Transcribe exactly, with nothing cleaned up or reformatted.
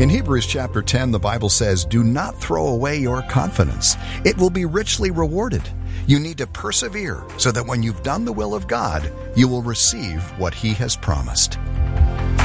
In Hebrews chapter ten, the Bible says, "Do not throw away your confidence. It will be richly rewarded." You need to persevere so that when you've done the will of God, you will receive what He has promised.